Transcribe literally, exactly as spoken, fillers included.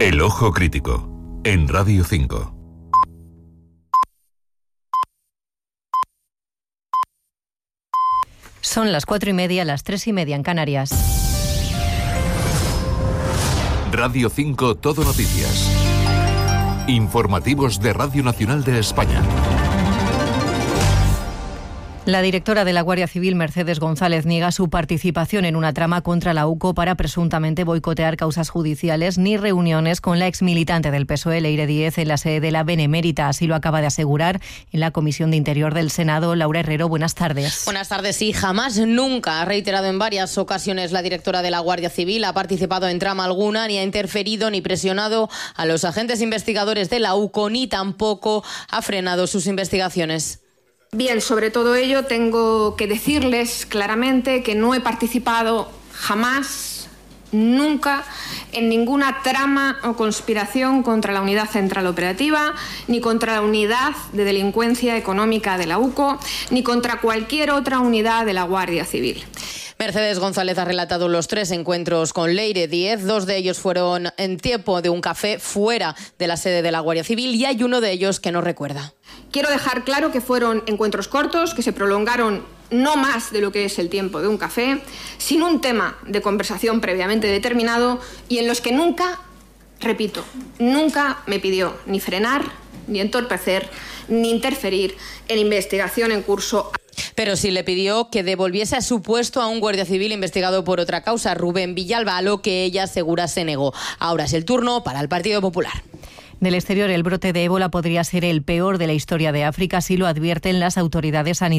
El Ojo Crítico, en Radio cinco. Son las cuatro y media, las tres y media en Canarias. Radio cinco Todo Noticias. Informativos de Radio Nacional de España. La directora de la Guardia Civil, Mercedes González, niega su participación en una trama contra la UCO para presuntamente boicotear causas judiciales ni reuniones con la exmilitante del P S O E, Leire Díez, en la sede de la Benemérita. Así lo acaba de asegurar en la Comisión de Interior del Senado. Laura Herrero, buenas tardes. Buenas tardes. Sí, jamás, nunca, ha reiterado en varias ocasiones la directora de la Guardia Civil, ha participado en trama alguna, ni ha interferido ni presionado a los agentes investigadores de la UCO, ni tampoco ha frenado sus investigaciones. Bien, sobre todo ello tengo que decirles claramente que no he participado jamás, nunca, en ninguna trama o conspiración contra la Unidad Central Operativa, ni contra la Unidad de Delincuencia Económica de la UCO, ni contra cualquier otra unidad de la Guardia Civil. Mercedes González ha relatado los tres encuentros con Leire Díez. Dos de ellos fueron en tiempo de un café fuera de la sede de la Guardia Civil y hay uno de ellos que no recuerda. Quiero dejar claro que fueron encuentros cortos, que se prolongaron no más de lo que es el tiempo de un café, sin un tema de conversación previamente determinado y en los que nunca, repito, nunca me pidió ni frenar, ni entorpecer, ni interferir en investigación en curso. Pero sí le pidió que devolviese a su puesto a un guardia civil investigado por otra causa, Rubén Villalba, a lo que ella asegura se negó. Ahora es el turno para el Partido Popular. Del exterior, el brote de ébola podría ser el peor de la historia de África, así lo advierten las autoridades sanitarias.